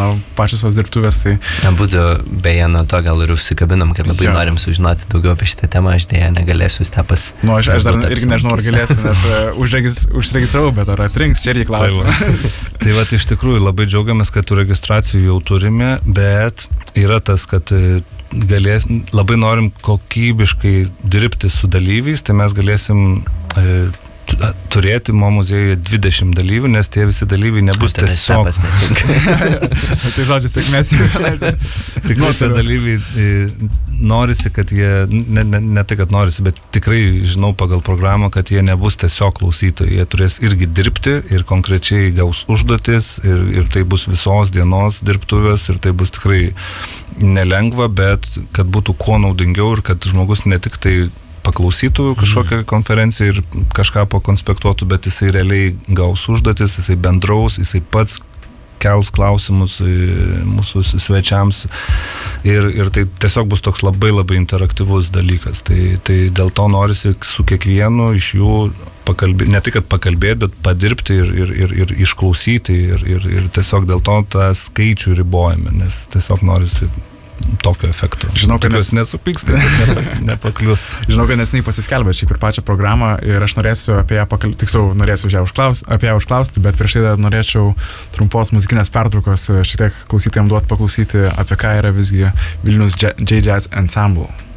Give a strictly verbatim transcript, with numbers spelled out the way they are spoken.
mano pačios tos dirbtuvės. Tai... Būtų, beje, nuo to gal ir užsikabinam, kad labai ja. norim sužinoti daugiau apie šitą temą, aš dėja negalėsiu, Stepas. Nu, aš, aš dar irgi nežinau, ar galėsiu, nes uh, užregis, užsiregistravau, bet ar atrinks, čia irgi klausimą. Tai, tai va, iš tikrųjų labai džiaugiamės, kad tų registracijų jau turime, bet yra tas, kad galės, labai norim kokybiškai dirbti su dalyviais, tai mes galėsim e, turėti mo muziejuje dvidešimt dalyvių, nes tie visi dalyviai nebus tai tiesiog... Tai žodžiu, sėkmės jau. Tikrai tie dalyviai norisi, kad jie, ne, ne, ne tai, kad norisi, bet tikrai žinau pagal programą, kad jie nebus tiesiog klausytojai, jie turės irgi dirbti ir konkrečiai gaus užduotis ir, ir tai bus visos dienos dirbtuvės ir tai bus tikrai nelengva, bet kad būtų kuo naudingiau ir kad žmogus ne tik tai paklausytų kažkokią konferenciją ir kažką pakonspektuotų, bet jisai realiai gaus užduotis, jisai bendraus, jisai pats kels klausimus mūsų svečiams ir, ir tai tiesiog bus toks labai labai interaktyvus dalykas. Tai, tai dėl to norisi su kiekvienu iš jų pakalbėti, ne tik, kad pakalbėti, bet padirbti ir, ir, ir, ir išklausyti ir, ir, ir tiesiog dėl to tą skaičių ribojame, nes tiesiog norisi tokio efekto. Žinau, kad nes... nesupyksta, nes nepaklius. Žinau, kad nesiniai pasiskelbė šiaip ir pačią programą ir aš norėsiu apie ją pakalbėti, tiksliau norėsiu ją užklausti, apie ją užklausti, bet prieš tai dar norėčiau trumpos muzikinės pertraukos šiek tiek klausytojams duoti paklausyti, apie ką yra visgi Vilnius J-Jazz Ensemble.